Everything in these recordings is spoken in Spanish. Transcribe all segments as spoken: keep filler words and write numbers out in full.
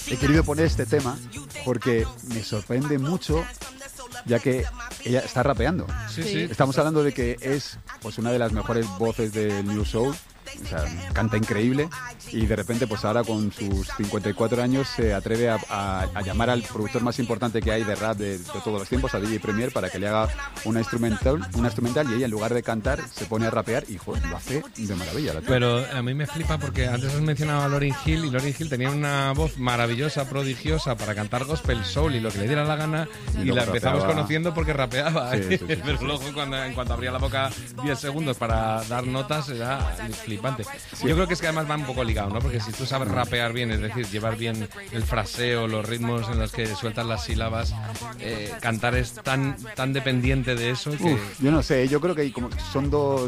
he querido poner este tema porque me sorprende mucho, ya que ella está rapeando. Sí, sí. Estamos hablando de que es pues una de las mejores voces del New Soul. O sea, canta increíble y de repente pues ahora con sus cincuenta y cuatro años se atreve a, a, a llamar al productor más importante que hay de rap de, de todos los tiempos, a D J Premier, para que le haga una instrumental, una instrumental y ella en lugar de cantar se pone a rapear y joder, lo hace de maravilla. La Pero a mí me flipa porque antes has mencionado a Lauryn Hill y Lauryn Hill tenía una voz maravillosa, prodigiosa para cantar gospel soul y lo que le diera la gana y, y la empezamos rapeaba. Conociendo porque rapeaba. Sí, sí, sí, sí, pero sí, luego sí. Cuando, en cuanto abría la boca diez segundos para dar notas era flipante. Sí. Yo creo que es que además va un poco ligado, ¿no? Porque si tú sabes rapear bien, es decir, llevar bien el fraseo, los ritmos en los que sueltas las sílabas, eh, cantar es tan, tan dependiente de eso que... Uf, yo no sé, yo creo que como son dos...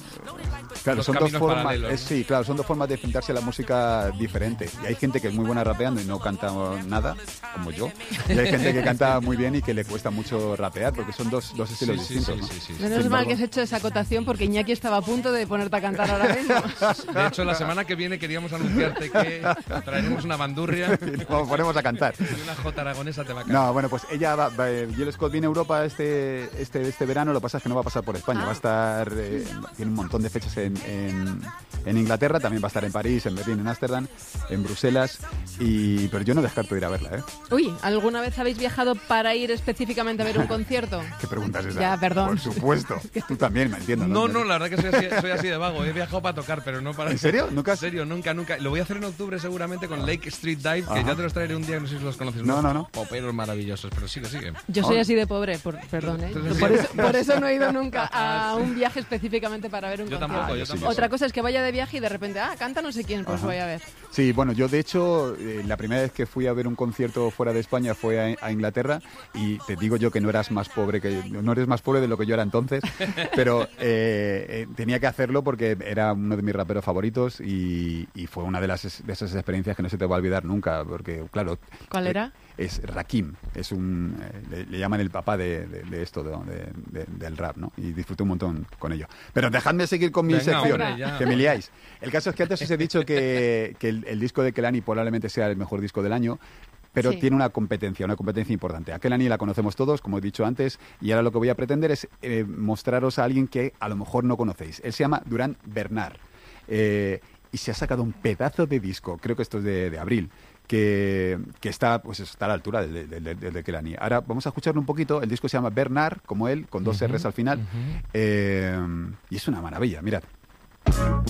Claro, Los son dos formas, ¿no? es, sí, claro, son dos formas de enfrentarse a la música diferente. Y hay gente que es muy buena rapeando y no canta nada, como yo. Y hay gente que canta muy bien y que le cuesta mucho rapear, porque son dos, dos estilos sí, distintos. Sí, ¿no? sí, sí, sí. Menos mal que has hecho esa acotación porque Iñaki estaba a punto de ponerte a cantar ahora mismo. De hecho, la semana que viene queríamos anunciarte que traeremos una bandurria. Y nos ponemos a cantar. Y una jota aragonesa te va a cantar. No, bueno, pues ella va, va Jill Scott viene a Europa este, este, este verano, lo que pasa es que no va a pasar por España, ah. va a estar, eh, tiene un montón de fechas en, en en Inglaterra, también va a estar en París, en Berlín, en Ámsterdam, en Bruselas, y pero yo no descarto ir a verla, ¿eh? Uy, ¿alguna vez habéis viajado para ir específicamente a ver un concierto? ¿Qué preguntas es esa? Ya, perdón. Por supuesto. Tú también, me entiendo. No, no, no, la verdad que soy así, soy así de vago. He viajado para tocar, pero no para... ¿En serio? ¿Nunca? En serio, nunca, nunca. Lo voy a hacer en octubre seguramente con Lake Street Dive, que Ajá. ya te los traeré un día, no sé si los conoces. No, no, no. Poperos maravillosos, pero sigue, sigue. Yo soy así de pobre, por, perdón, ¿eh? Por eso, por eso no he ido nunca a un viaje específicamente para ver un yo concierto. Tampoco, yo tampoco. Otra cosa es que vaya de viaje y de repente, ah, canta no sé quién, pues Ajá. voy a ver. Sí, bueno, yo de hecho, eh, la primera vez que fui a ver un concierto fuera de España fue a, a Inglaterra y te digo yo que no eras más pobre que no eres más pobre de lo que yo era entonces, pero eh, eh, tenía que hacerlo porque era uno de mis raperos favoritos y, y fue una de, las, de esas experiencias que no se te va a olvidar nunca, porque claro... ¿Cuál era? Eh, es Rakim, es un eh, le, le llaman el papá de, de, de esto, de, de, del rap, ¿no? Y disfruté un montón con ello. Pero dejadme seguir con mi Venga, sección, hombre, que me liáis. El caso es que antes os he dicho que, que el, el disco de Kehlani probablemente sea el mejor disco del año, pero sí. tiene una competencia, una competencia importante. A Kehlani la conocemos todos, como he dicho antes, y ahora lo que voy a pretender es eh, mostraros a alguien que a lo mejor no conocéis. Él se llama Durán Bernard eh, y se ha sacado un pedazo de disco, creo que esto es de, de abril, Que, que está pues está a la altura del de, de, de, de Kehlani. Ahora vamos a escucharlo un poquito. El disco se llama Bernard, como él, con dos uh-huh, R's al final. Uh-huh. eh, y es una maravilla, mirad.